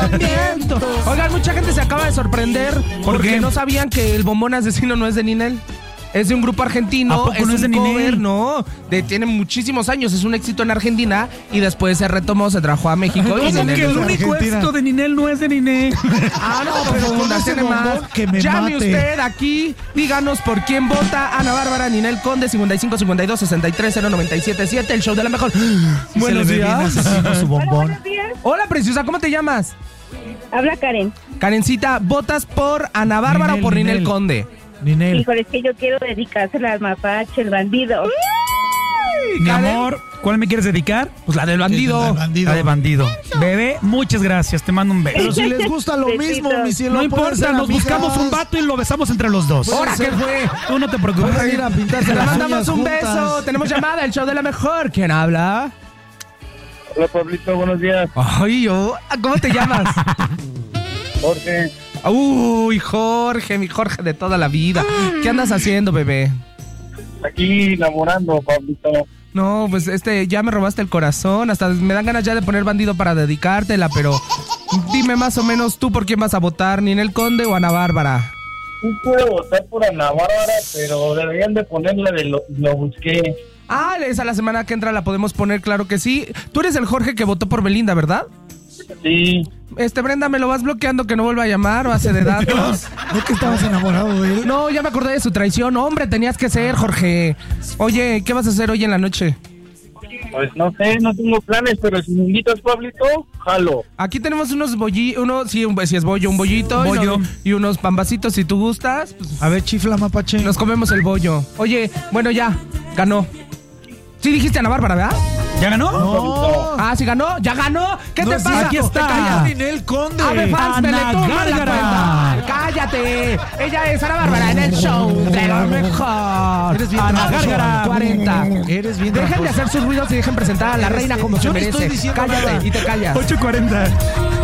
miento. Oigan, mucha gente se acaba de sorprender porque no sabían que el bombón asesino no es de Ninel. Es de un grupo argentino. ¿A poco no es de un cover, Ninel? no. Tiene muchísimos años. Es un éxito en Argentina y después se retomó, se trajo a México. ¿Cómo y que Ninel el es de único Argentina. éxito de Ninel no es de Ninel? Ah, no, pero con ese tiene más. bombón que me Llame mate. usted aquí, díganos por quién vota. Ana Bárbara, Ninel Conde, 55 52 63 0977, el show de la mejor. Buenos días. Su bombón. Buenos días. Hola, preciosa, ¿cómo te llamas? Habla Karen. Karencita, ¿votas por Ana Bárbara o por Ninel Conde? Ninel. Híjole, es que yo quiero dedicársela al mapache, el bandido. Mi Karen. amor, ¿cuál me quieres dedicar? Pues la del bandido. La del bandido. La de bandido. Bebé, muchas gracias, te mando un Pero beso. si les gusta lo mismo, mi cielo. No pueden importa, ser nos amigas. buscamos un vato y lo besamos entre los dos. ¿Ahora qué fue? Tú no te preocupes. Van a ir a pintarse Te las mandamos uñas un juntas. beso. Tenemos llamada, el show de la mejor. ¿Quién habla? Hola, Pablito, buenos días. Ay, yo. ¿Cómo te llamas? Jorge, Uy, Jorge, mi Jorge de toda la vida. ¿Qué andas haciendo, bebé? aquí enamorando, Pablito. No, pues ya me robaste el corazón. Hasta me dan ganas ya de poner bandido para dedicártela, pero dime más o menos tú por quién vas a votar, ¿Ninel Conde o Ana Bárbara? Sí puedo votar por Ana Bárbara, pero deberían de ponerla de lo busqué. Ah, esa la semana que entra la podemos poner, claro que sí. Tú eres el Jorge que votó por Belinda, ¿verdad? Sí, Brenda, ¿me lo vas bloqueando que no vuelva a llamar, base de datos? ¿No que estabas enamorado de él? No, ya me acordé de su traición. Hombre, tenías que ser, Jorge. Oye, ¿qué vas a hacer hoy en la noche? pues no sé, no tengo planes, pero si me invitas, Pablito, jalo. Aquí tenemos unos bollitos, si es bollo, un bollito. Bollo. Y unos pambacitos, si tú gustas. Pues, A ver, chifla, mapache. nos comemos el bollo. Oye, bueno, ya, ganó. Sí dijiste Ana Bárbara, ¿verdad? ¿Ya ganó? No. Ah, sí ganó, ya ganó. ¿Qué No te es pasa? aquí está. Te callas. Ninel Conde. Ave fans, me le Ana toman la Gárgara. cuenta. Cállate. Ella es Ana Bárbara en el show de la mejor. Eres bien Ana tramposo. Gárgara 40. Eres bien Dejen de tramposo. hacer sus ruidos y dejen presentar a la reina como se Yo le estoy merece. diciendo Cállate nada. y te callas. 8:40.